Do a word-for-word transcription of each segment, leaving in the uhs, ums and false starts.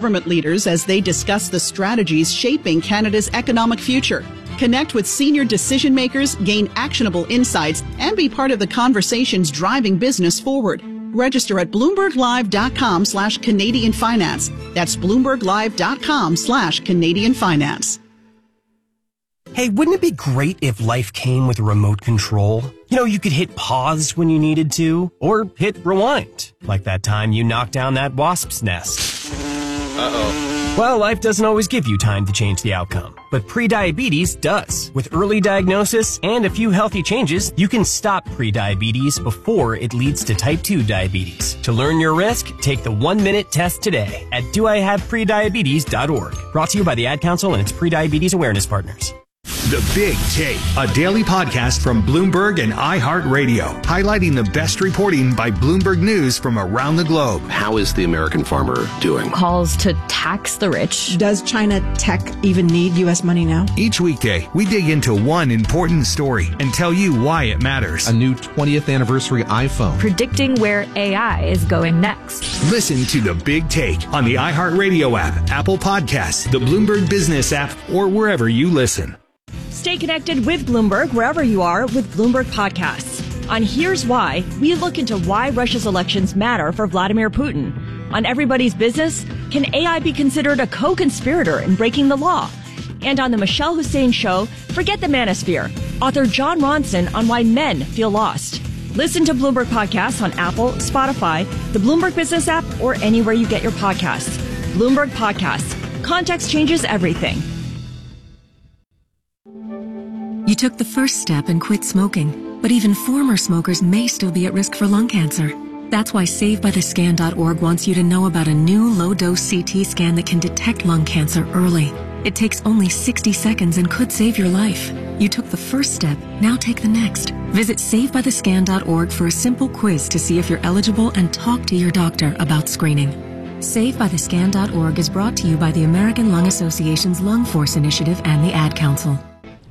government leaders as they discuss the strategies shaping Canada's economic future. Connect with senior decision makers, gain actionable insights, and be part of the conversations driving business forward. Register at bloomberglive.com slash Canadian Finance. That's bloomberglive.com slash Canadian Finance. Hey, wouldn't it be great if life came with a remote control? You know, you could hit pause when you needed to, or hit rewind, like that time you knocked down that wasp's nest. Uh-oh. Well, life doesn't always give you time to change the outcome, but prediabetes does. With early diagnosis and a few healthy changes, you can stop prediabetes before it leads to type two diabetes. To learn your risk, take the one-minute test today at do I have prediabetes dot org. Brought to you by the Ad Council and its prediabetes awareness partners. The Big Take, a daily podcast from Bloomberg and iHeartRadio, highlighting the best reporting by Bloomberg News from around the globe. How is the American farmer doing? Calls to tax the rich. Does China tech even need U S money now? Each weekday, we dig into one important story and tell you why it matters. A new twentieth anniversary iPhone. Predicting where A I is going next. Listen to The Big Take on the iHeartRadio app, Apple Podcasts, the Bloomberg Business app, or wherever you listen. Stay connected with Bloomberg wherever you are with Bloomberg Podcasts. On Here's Why, we look into why Russia's elections matter for Vladimir Putin. On Everybody's Business, can A I be considered a co-conspirator in breaking the law? And on the Michelle Hussein Show, forget the manosphere. Author John Ronson on why men feel lost. Listen to Bloomberg Podcasts on Apple, Spotify, the Bloomberg Business app, or anywhere you get your podcasts. Bloomberg Podcasts. Context changes everything. You took the first step and quit smoking, but even former smokers may still be at risk for lung cancer. That's why Save By The Scan dot org wants you to know about a new low-dose C T scan that can detect lung cancer early. It takes only sixty seconds and could save your life. You took the first step, now take the next. Visit Save By The Scan dot org for a simple quiz to see if you're eligible and talk to your doctor about screening. Save By The Scan dot org is brought to you by the American Lung Association's Lung Force Initiative and the Ad Council.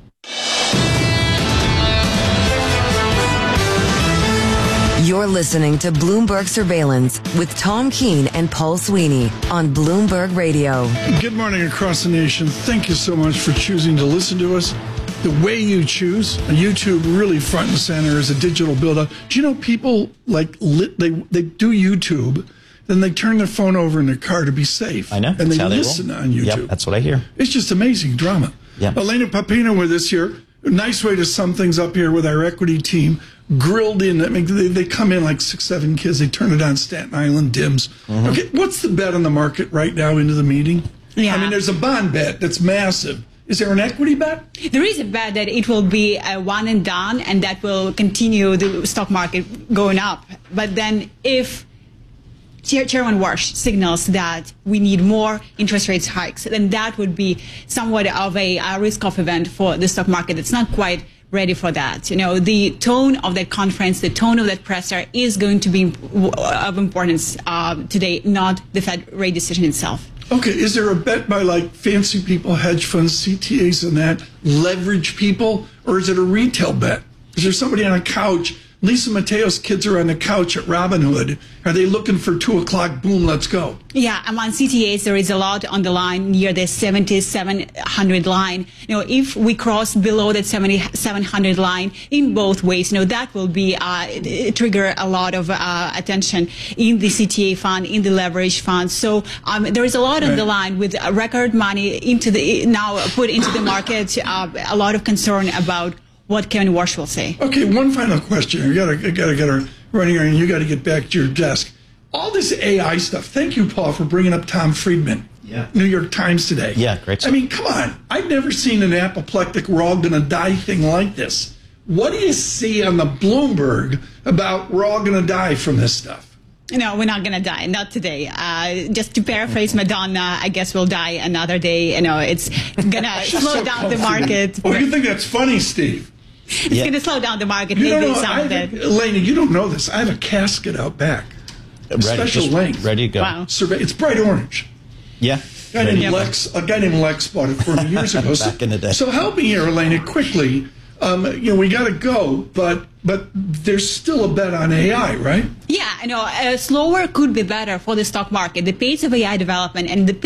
You're listening to Bloomberg Surveillance with Tom Keene and Paul Sweeney on Bloomberg Radio. Good morning across the nation. Thank you so much for choosing to listen to us. The way you choose, YouTube really front and center is a digital build-up. Do you know people like lit, they they do YouTube, then they turn their phone over in their car to be safe. I know. And they they listen roll. on YouTube. Yep, that's what I hear. It's just amazing drama. Yeah. Elena Papino with us here. Nice way to sum things up here with our equity team. Grilled in. I mean, they, they come in like six, seven kids. They turn it on Staten Island, dims. Mm-hmm. Okay, what's the bet on the market right now into the meeting? Yeah. I mean, there's a bond bet that's massive. Is there an equity bet? There is a bet that it will be a one and done, and that will continue the stock market going up. But then if Chairman Warsh signals that we need more interest rates hikes, then that would be somewhat of a, a risk-off event for the stock market. It's not quite ready for that. You know, the tone of that conference, the tone of that presser is going to be of importance uh, today, not the Fed rate decision itself. Okay, is there a bet by like fancy people, hedge funds, C T As and that, leverage people, or is it a retail bet? Is there somebody on a couch? Lisa Mateo's kids are on the couch at Robinhood. Are they looking for two o'clock? Boom, let's go. Yeah, among C T As, there is a lot on the line near the seventy-seven hundred line. You know, if we cross below that seventy-seven hundred line in both ways, you know, that will be uh, trigger a lot of uh, attention in the C T A fund, in the leverage fund. So um, there is a lot on right. the line with record money into the now put into the market. Uh, a lot of concern about what Kevin Warsh will say. Okay, one final question. You gotta, you gotta get her running, and you got to get back to your desk. All this A I stuff. Thank you, Paul, for bringing up Tom Friedman. Yeah. New York Times today. Yeah, great. I mean, come on. I've never seen an apoplectic, we're all going to die thing like this. What do you see on the Bloomberg about we're all going to die from this stuff? No, we're not going to die. Not today. Uh, just to paraphrase Madonna, I guess we'll die another day. You know, it's going to slow so down the market. Oh, you think that's funny, Steve? It's yeah. going to slow down the market. You Maybe don't know, some of it. it. Elena, you don't know this. I have a casket out back. Ready, Special just length. Ready to go. Wow. Survey. It's bright orange. Yeah. A guy, named Lex, a guy named Lex bought it for me years ago. Back in the day. So help me here, Elena, quickly. Um, you know, we got to go, but but there's still a bet on A I, right? Yeah, I know. Uh, slower could be better for the stock market. The pace of A I development and the